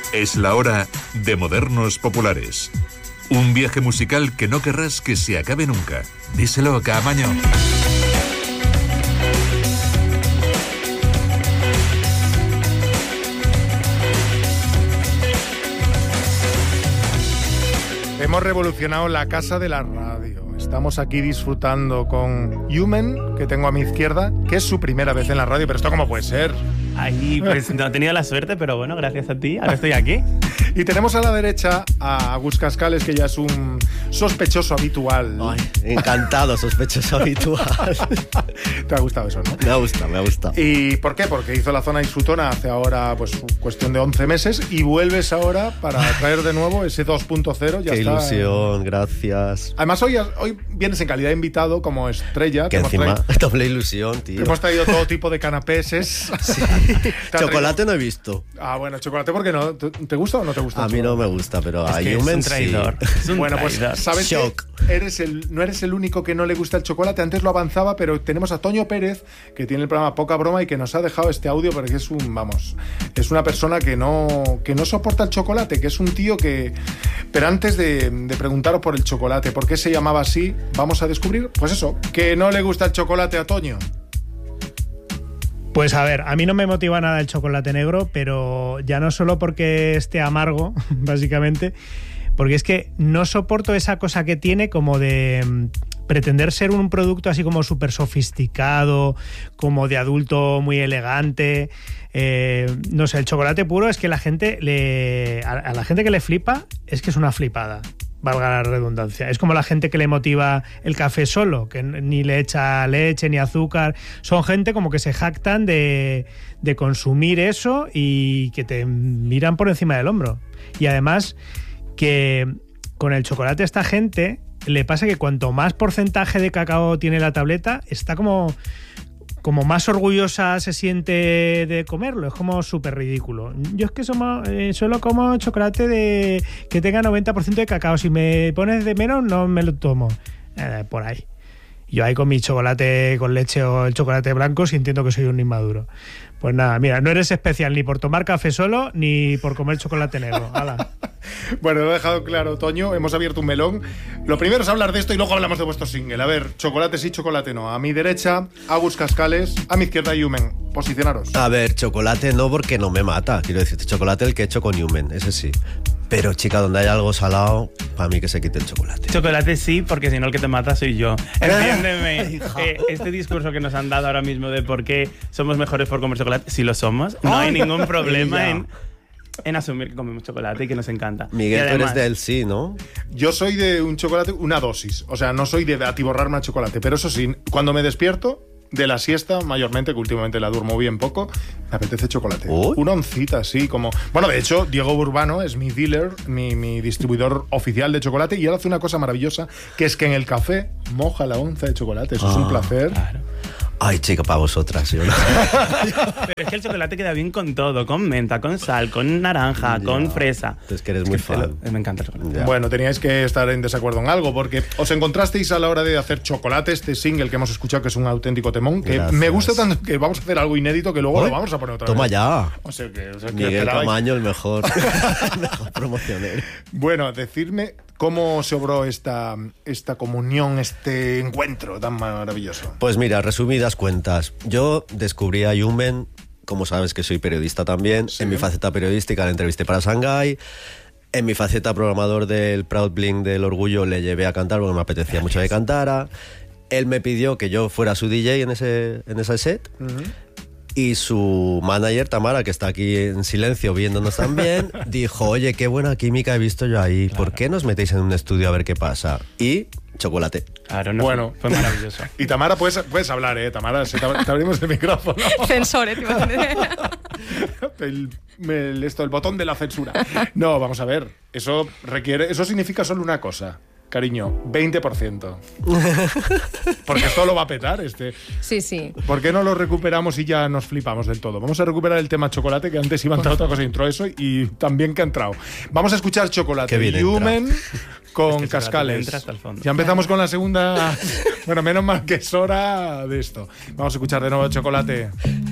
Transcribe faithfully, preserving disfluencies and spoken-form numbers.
Es la hora de Modernos Populares. Un viaje musical que no querrás que se acabe nunca. Díselo, Caamaño. Hemos revolucionado la casa de la radio. Estamos aquí disfrutando con Yumen, que tengo a mi izquierda, que es su primera vez en la radio, pero esto cómo puede ser. Ahí, pues no he tenido la suerte, pero bueno, gracias a ti, ahora estoy aquí. Y tenemos a la derecha a Agus Cascales, que ya es un sospechoso habitual. Ay, encantado, sospechoso habitual. ¿Te ha gustado eso, no? Me ha gustado, me ha gustado. ¿Y por qué? Porque hizo la zona Isutona hace ahora, pues, cuestión de once meses y vuelves ahora para traer de nuevo ese dos punto cero. Ya Qué está. ilusión, gracias. Además, hoy, hoy vienes en calidad de invitado como estrella. Que encima, traído, doble ilusión, tío. Hemos traído todo tipo de canapéses. Sí. Chocolate no he visto. Ah, bueno, chocolate, ¿por qué no? ¿Te gusta o no te gusta? A mí no me gusta, pero es a que Yumen es un traidor. sí. Es un bueno, traidor. pues sabes Shock. que eres el, no eres el único que no le gusta el chocolate. Antes lo avanzaba, pero tenemos a Toño Pérez, que tiene el programa Poca Broma y que nos ha dejado este audio porque es un, vamos, es una persona que no, que no soporta el chocolate, que es un tío que... Pero antes de, de preguntaros por el chocolate, ¿por qué se llamaba así? Vamos a descubrir, pues eso, que no le gusta el chocolate a Toño. Pues a ver, a mí no me motiva nada el chocolate negro, pero ya no solo porque esté amargo, básicamente, porque es que no soporto esa cosa que tiene como de mm, pretender ser un producto así como súper sofisticado, como de adulto muy elegante. Eh, no sé, el chocolate puro es que la gente le, a, a la gente que le flipa es que es una flipada. Valga la redundancia. Es como la gente que le motiva el café solo, que ni le echa leche ni azúcar. Son gente como que se jactan de, de consumir eso y que te miran por encima del hombro. Y además que con el chocolate a esta gente le pasa que cuanto más porcentaje de cacao tiene la tableta, está como... como más orgullosa se siente de comerlo. Es como súper ridículo. Yo es que somos, eh, solo como chocolate de que tenga noventa por ciento de cacao. Si me pones de menos, no me lo tomo. Eh, por ahí. Yo ahí con mi chocolate con leche o el chocolate blanco sintiendo que soy un inmaduro. Pues nada, mira, no eres especial ni por tomar café solo ni por comer chocolate negro. ¡Hala! Bueno, lo he dejado claro, Toño. Hemos abierto un melón. Lo primero es hablar de esto y luego hablamos de vuestro single. A ver, chocolate sí, chocolate no. A mi derecha, Agus Cascales. A mi izquierda, Yumen. Posicionaros. A ver, chocolate no, porque no me mata. Quiero decir, chocolate el que he hecho con Yumen, ese sí. Pero, chica, donde hay algo salado, para mí que se quite el chocolate. Chocolate sí, porque si no el que te mata soy yo. Entiéndeme. eh, este discurso que nos han dado ahora mismo de por qué somos mejores por comer chocolate, si lo somos, no hay ningún problema en, en asumir que comemos chocolate y que nos encanta. Miguel, además, tú eres del sí, ¿no? Yo soy de un chocolate, una dosis. O sea, no soy de atiborrarme a chocolate. Pero eso sí, cuando me despierto... de la siesta, mayormente, que últimamente la duermo bien poco, me apetece chocolate. Uy. Una oncita, así como... Bueno, de hecho, Diego Urbano es mi dealer, mi, mi distribuidor oficial de chocolate, y él hace una cosa maravillosa, que es que en el café moja la onza de chocolate. Eso Ah, es un placer. Claro. Ay, chica, para vosotras. Yo no. Pero es que el chocolate queda bien con todo, con menta, con sal, con naranja, Ya. con fresa. Es que eres muy te fan. lo- Me encanta el chocolate. Ya. Bueno, teníais que estar en desacuerdo en algo, porque os encontrasteis a la hora de hacer chocolate, este single que hemos escuchado, que es un auténtico temón, que Gracias. me gusta tanto que vamos a hacer algo inédito que luego Uy, lo vamos a poner otra Toma vez. ya. O sea que, o sea que Miguel esperabais. Caamaño, el mejor, el mejor promocionero. Bueno, decirme cómo se obró esta, esta comunión, este encuentro tan maravilloso. Pues mira, resumidas cuentas. Yo descubrí a Yumen, como sabes que soy periodista también, Sí. en mi faceta periodística la entrevisté para Shanghai. En mi faceta programador del Proud Bling del Orgullo le llevé a cantar porque me apetecía mucho que cantara. Él me pidió que yo fuera su D J en ese, en ese set. Uh-huh. Y su manager, Tamara, que está aquí en silencio viéndonos también, dijo, oye, qué buena química he visto yo ahí. Claro. ¿Por qué nos metéis en un estudio a ver qué pasa? Y chocolate. Claro, no, Bueno. fue maravilloso. Y Tamara, puedes, puedes hablar, ¿eh? Tamara, se te, te abrimos el micrófono. Censores, ¿te imaginas? El, el- esto, el botón de la censura. No, vamos a ver. Eso requiere, eso significa solo una cosa. Cariño, veinte por ciento. Porque esto lo va a petar. Este. Sí, sí. ¿Por qué no lo recuperamos y ya nos flipamos del todo? Vamos a recuperar el tema chocolate, que antes iba a entrar otra cosa, entró eso y también que ha entrado. Vamos a escuchar Chocolate. Qué bien entra. Yumen con Es que el Cascales. chocolate entra hasta el fondo. Ya empezamos con la segunda. Bueno, menos mal que es hora de esto. Vamos a escuchar de nuevo Chocolate.